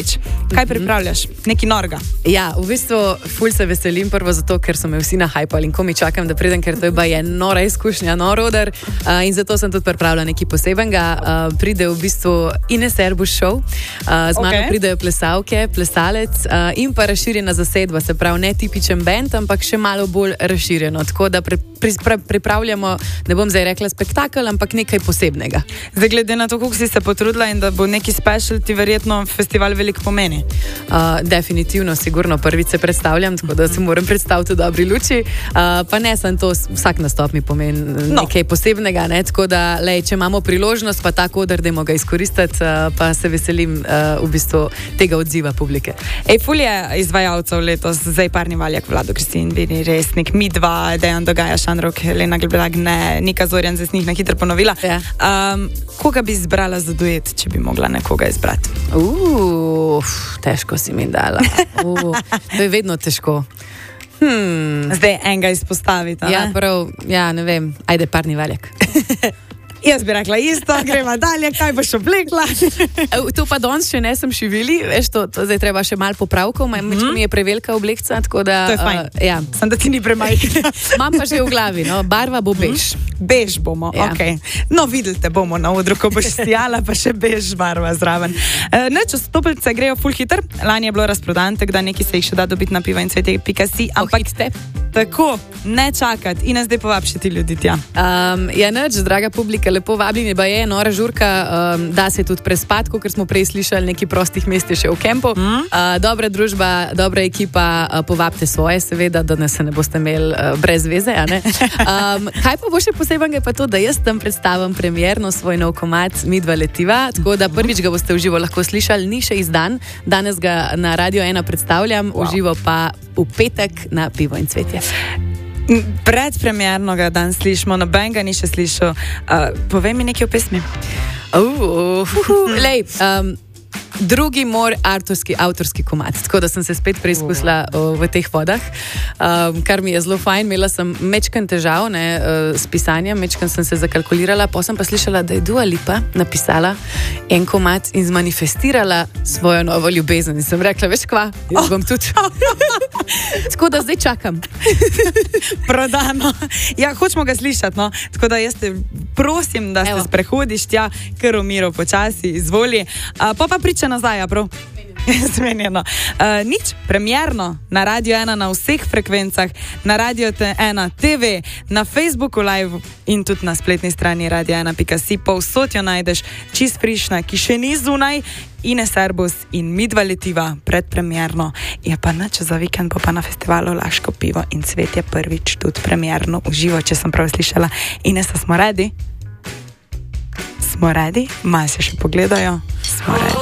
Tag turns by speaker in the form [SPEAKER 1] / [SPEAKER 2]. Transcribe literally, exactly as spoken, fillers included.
[SPEAKER 1] prvič. Kaj pripravljaš? Neki norga?
[SPEAKER 2] Ja, v bistvu ful se veselim prvo zato, ker so me vsi nahajpali in ko mi čakam, da pridem, ker to je baje nora izkušnja, nor odar uh, in zato sem tudi pripravila nekaj posebenega. Uh, pride v bistvu Ines Erbus show, uh, z mano okay. pridejo plesalke, plesalec uh, in pa razširjena zasedba, se pravi ne tipičen band, ampak še malo bolj razširjeno, tako da pri, pri, pri, pripravljamo, ne bom zdaj rekla spektakel, ampak nekaj posebnega.
[SPEAKER 1] Zdaj, glede na to, koliko si se potrudila in da bo neki special, ti verjetno festival veliko pomeni.
[SPEAKER 2] Uh, definitivno, sigurno prvič se predstavljam, tako da se moram predstaviti v dobri luči. Uh, pa ne sem to, vsak nastop mi pomeni no. nekaj posebnega, ne? Tako da, lej, če imamo priložnost, pa tako odr, dajmo ga izkoristiti, uh, pa se veselim uh, v bistvu tega odziva publike.
[SPEAKER 1] Ej, ful je izvajalcev letos, zdaj Parni Valjak, Vlado Kristin, Vini Resnik, mi dva, Dejan Dogaja, Šanrok, Helena Gleblag, ne, Nika Zorjan, zdaj njih na hitro ponovila. Ja. Um, koga bi izbrala za duet, če bi mogla nekoga izbrati?
[SPEAKER 2] Uf, težko si mi dala. Uh, to je vedno težko. Hmm.
[SPEAKER 1] Zdaj enega izpostaviti.
[SPEAKER 2] Ja, prav, ja, ne vem. Ajde, Parni Valjak.
[SPEAKER 1] Jaz bi rekla isto, gremo dalje, kaj boš oblekla.
[SPEAKER 2] To pa danes še ne sem šivili, veš, to, to zdaj treba še malo popravkov, mm -hmm. mi je prevelika oblekca, tako da...
[SPEAKER 1] To je fajn,
[SPEAKER 2] uh, ja.
[SPEAKER 1] Sem da ti ni premajhna.
[SPEAKER 2] Imam pa že v glavi, no, barva bo bež.
[SPEAKER 1] Bež bomo, ja. ok. No, vidite bomo na odru, ko boš stijala, pa še bež barva zraven. Uh, Neč, stopilce grejo ful hiter, lani je bilo razprodan, tako da neki se jih še da dobiti na piva in cvetje pika si, ampak... Tako, ne čakati in zdaj povab še ti ljudi tja.
[SPEAKER 2] Um, ja, neč, draga publika, lepo vabim, je ba je nora žurka, um, da se tudi prespat, ker smo prej slišali neki prostih mest še v kempu. Mm. Uh, dobra družba, dobra ekipa, uh, povabite svoje, seveda, da ne se ne boste imeli uh, brez veze. Um, kaj pa bo še posebej, je pa to, da jaz tam predstavim premierno svoj nov komad Midva letiva, tako da prvič ga boste v živo lahko slišali, ni še izdan, danes ga na Radio ena predstavljam, wow. v živo pa v petek na Pivo in cvetje.
[SPEAKER 1] Predpremierno ga danes slišimo, noben ga ni še slišal. Uh, povej mi nekaj o pesmi.
[SPEAKER 2] Uh, uh, uh, uh, lej, um, drugi moj avtorski, avtorski komad, tako da sem se spet preizkusila uh, v teh vodah, um, kar mi je zelo fajn. Imela sem mečken težav ne, uh, s pisanjem, mečken sem se zakalkulirala, pa sem pa slišala, da je Dua Lipa napisala en komad in zmanifestirala svojo novo ljubezen. In sem rekla, veš kva, jaz bom tudi. Tako da zdaj čakam.
[SPEAKER 1] Prodano. Ja, hočemo ga slišati, no. Tako da jaz te prosim, da se sprehodiš tja, kar umiro počasi, izvoli. Uh, pa pa priča nazaj, ja, prav? Zmenjeno. Uh, nič, premierno na Radio ena na vseh frekvencah, na Radio ena T V, na Facebooku live in tudi na spletni strani radio ena pika si, povsod jo najdeš, čist frišna, ki še ni zunaj, Ines Erbus in Midva letiva predpremierno. Je pa nič, za vikend bo pa na festivalu Laško pivo in cvetje prvič tudi premierno v živo, če sem prav slišala. Ines, smo redi? Smo redi? Malo se še pogledajo. Smo redi.